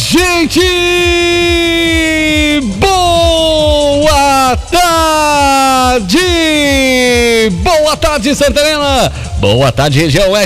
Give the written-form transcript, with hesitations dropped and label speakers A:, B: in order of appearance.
A: gente! Boa tarde! Boa tarde, Santa Helena! Boa tarde, região oeste